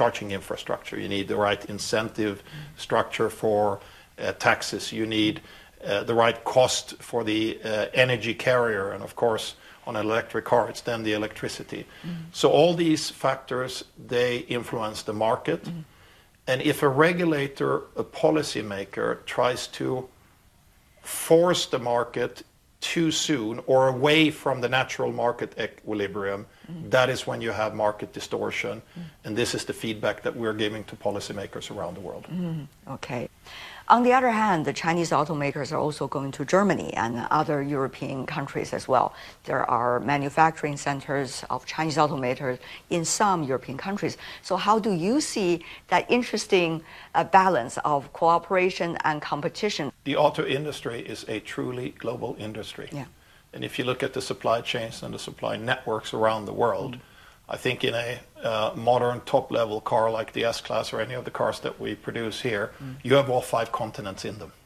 charging infrastructure. You need the right incentive structure for taxes. You need the right cost for the energy carrier, and of course, on an electric car, it's then the electricity. So all these factors, they influence the market. And if a regulator, a policymaker, tries to force the market too soon or away from the natural market equilibrium, that is when you have market distortion. And this is the feedback that we're giving to policymakers around the world. Okay. On the other hand, the Chinese automakers are also going to Germany and other European countries as well. There are manufacturing centers of Chinese automakers in some European countries. So how do you see that interesting balance of cooperation and competition? The auto industry is a truly global industry. Yeah. And if you look at the supply chains and the supply networks around the world, I think in a modern top-level car like the S-Class or any of the cars that we produce here, you have all 5 continents in them.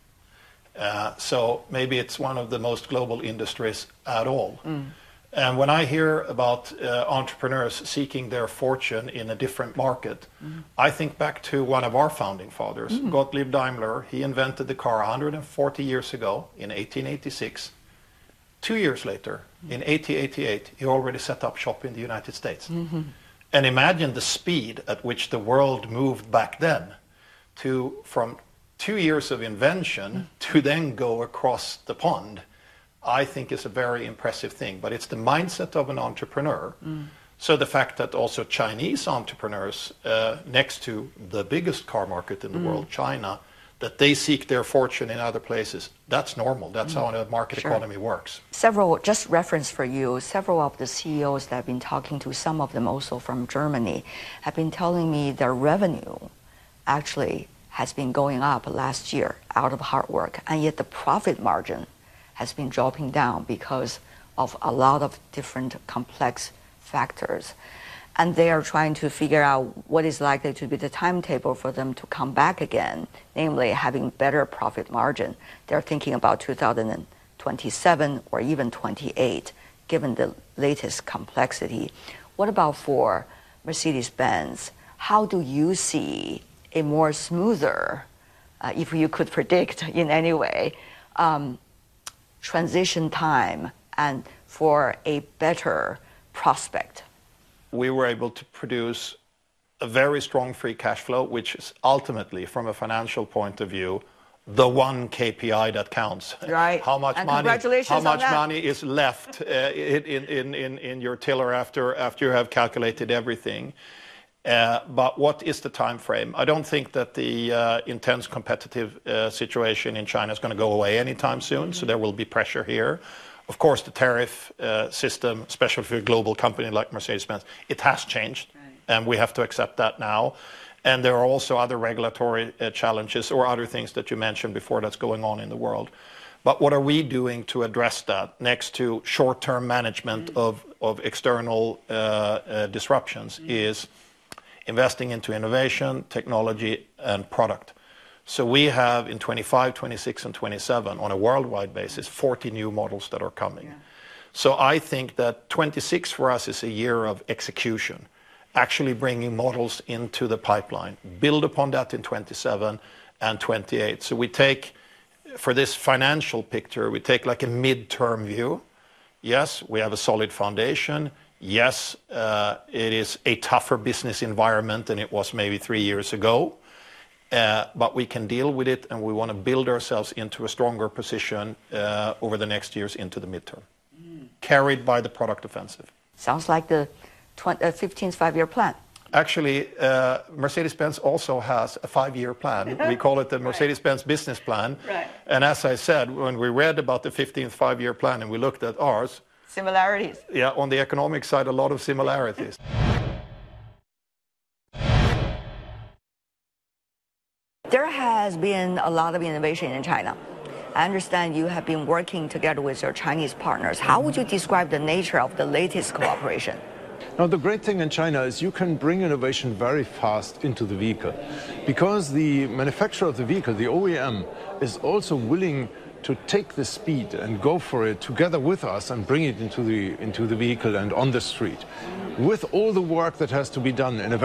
So maybe it's one of the most global industries at all. And when I hear about entrepreneurs seeking their fortune in a different market, I think back to one of our founding fathers, Gottlieb Daimler. He invented the car 140 years ago in 1886. 2 years later, in 1888, he already set up shop in the United States. And imagine the speed at which the world moved back then from 2 years of invention to then go across the pond. I think is a very impressive thing, but it's the mindset of an entrepreneur. So the fact that also Chinese entrepreneurs, next to the biggest car market in the world, China, that they seek their fortune in other places, that's normal. That's how a market economy works. Just reference for you, several of the CEOs that I've been talking to, some of them also from Germany, have been telling me their revenue actually has been going up last year out of hard work, and yet the profit margin has been dropping down because of a lot of different complex factors. And they are trying to figure out what is likely to be the timetable for them to come back again, namely having better profit margin. They're thinking about 2027 or even 28, given the latest complexity. What about for Mercedes-Benz? How do you see a more smoother, if you could predict in any way, transition time and for a better prospect? We were able to produce a very strong free cash flow, which is ultimately, from a financial point of view, the one KPI that counts. Right. How much and money? Congratulations How much on that. money is left in your tiller after you have calculated everything? But what is the time frame? I don't think that the intense competitive situation in China is going to go away anytime soon. So there will be pressure here. Of course, the tariff system, especially for a global company like Mercedes-Benz, it has changed, and we have to accept that now. And there are also other regulatory challenges or other things that you mentioned before that's going on in the world. But what are we doing to address that next to short-term management of external disruptions is investing into innovation, technology, and product. So we have in 25, 26, and 27, on a worldwide basis, 40 new models that are coming. So I think that 26 for us is a year of execution, actually bringing models into the pipeline. Build upon that in 27 and 28. So we take, for this financial picture, we take like a midterm view. Yes, we have a solid foundation. Yes, it is a tougher business environment than it was maybe 3 years ago. But we can deal with it, and we want to build ourselves into a stronger position over the next years into the midterm, carried by the product offensive. Sounds like the 15th five-year plan. Actually, Mercedes-Benz also has a 5-year plan. We call it the Mercedes-Benz business plan. Right. And as I said, when we read about the 15th five-year plan and we looked at ours, similarities. Yeah, on the economic side, a lot of similarities. There has been a lot of innovation in China. I understand you have been working together with your Chinese partners. How would you describe the nature of the latest cooperation? Now, the great thing in China is you can bring innovation very fast into the vehicle, because the manufacturer of the vehicle, the OEM, is also willing to take the speed and go for it together with us and bring it into the vehicle and on the street, with all the work that has to be done in a very